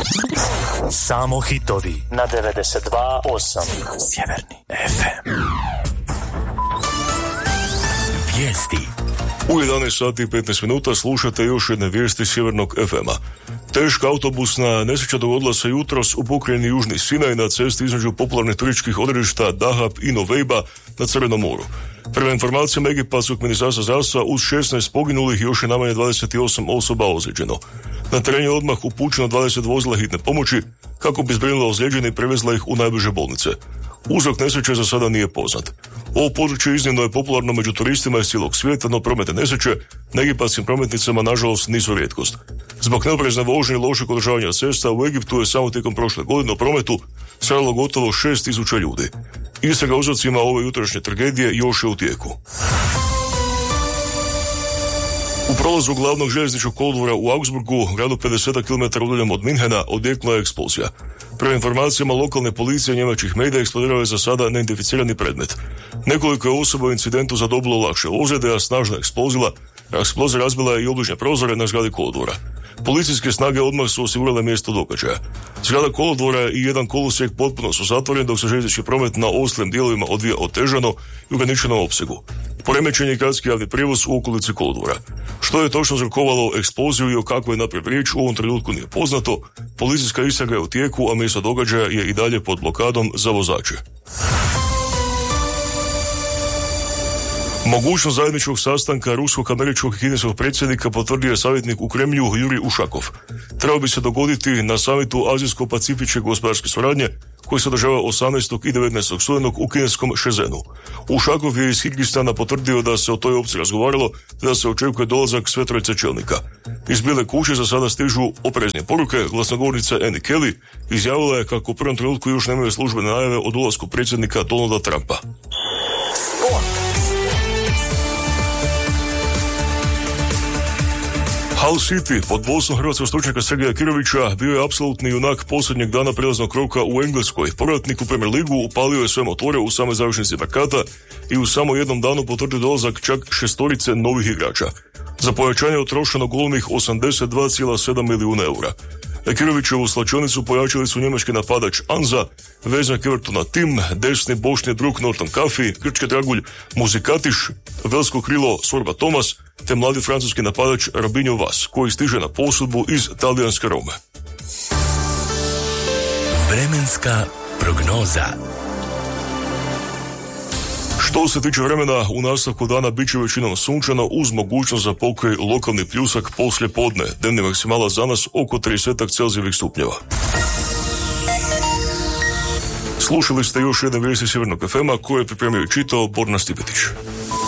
Samo hitovi na 92.8 Sjeverni FM. Vijesti. U 11 sati i 15 minuta slušate još jedne vijesti Sjevernog FM-a. Teška autobusna nesreća dogodila se jutros u pokrajini Južni Sinaj na cesti između popularnih turističkih odredišta Dahab i Novejba na Crvenom moru. Prema informacijama Egipatskog ministarstva zdravstva, uz 16 poginulih još je najmanje 28 osoba ozlijeđeno. Na teren je odmah upućeno 20 vozila hitne pomoći kako bi zbrinula ozlijeđene i prevezla ih u najbliže bolnice. Uzrok nesreće za sada nije poznat. Ovo područje iznimno je popularno među turistima iz cijelog svijeta, no prometne nesreće na egipatskim prometnicama nažalost nisu rijetkost. Zbog neoprezne vožnje i lošeg održavanja cesta u Egiptu je samo tijekom prošle godine u prometu stradalo gotovo 6.000 ljudi. Istraga o uzrocima ove jutrošnje tragedije još je u tijeku. U prolazu glavnog željezničkog kolodvora u Augsburgu, gradu 50 km udaljen od Minhena, odjeknula je eksplozija. Prema informacijama lokalne policije i njemačkih medija eksplodirao je za sada neidentificirani predmet. Nekoliko je osoba u incidentu zadobilo lakše ozljede, a snažna eksplozija razbila je i obližnje prozore na zgradi kolodvora. Policijske snage odmah su osigurale mjesto događaja. Zgrada kolodvora i jedan kolosijek potpuno su zatvoreni, dok se željeznički promet na ostalim dijelovima odvija otežano i u ograničenom opsegu. Poremećen je gradski javni prijevoz u okolici kolodvora. Što je točno uzrokovalo eksploziju i o kakvoj je naprijed riječ u ovom trenutku nije poznato. Policijska istraga je u tijeku, a mjesto događaja je i dalje pod blokadom za vozače. Mogućnost zajedničkog sastanka ruskog, američkog i kineskog predsjednika potvrdio je savjetnik u Kremlju Jurij Ušakov. Trebao bi se dogoditi na samitu Azijsko-pacifičke gospodarske suradnje koji se održava 18. i 19. studenog u kineskom Shenzhenu. Ušakov je iz Kirgistana potvrdio da se o toj opciji razgovaralo te da se očekuje dolazak sve trojice čelnika. Iz Bijele kuće za sada stižu opreznije poruke. Glasnogovornica Annie Kelly izjavila je kako u prvom trenutku još nemaju službene najave o dolasku predsjednika Donalda Trumpa. Hull City pod vodstvom hrvatskog stručnjaka Sergeja Kirovića bio je apsolutni junak posljednjeg dana prijelaznog roka u Engleskoj. Povratnik u Premier Ligu upalio je sve motore u samoj završnici Merkata i u samo jednom danu potvrdio dolazak čak 6 novih igrača. Za pojačanje je utrošeno golemih 82,7 milijuna eura. Kirovićevu slačionicu pojačali su njemački napadač Anza, veznik Evertona Tim, desni bočni drug Norton Caffey, grčki dragulj Muzikatiš, velsko krilo Sorba Thomas, te mladi francuski napadač Robinho Vas, koji stiže na posudbu iz talijanske Rome. Vremenska prognoza. Što se tiče vremena, u nastavku dana bit će većinom sunčano uz mogućnost za pokoji lokalni pljusak poslije podne. Dnevni maksimala za nas oko 30 Celzijevih stupnjeva. Slušali ste još jedne vijesti Sjevernog FM-a koje je pripremio i čitao Borna Stipetić.